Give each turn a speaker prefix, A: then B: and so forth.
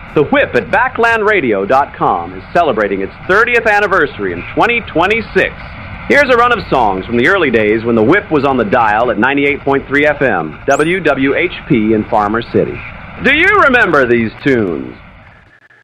A: The Whip at BacklandRadio.com is celebrating its 30th anniversary in 2026. Here's a run of songs from the early days when the Whip was on the dial at 98.3 FM, WWHP in Farmer City. Do you remember these tunes?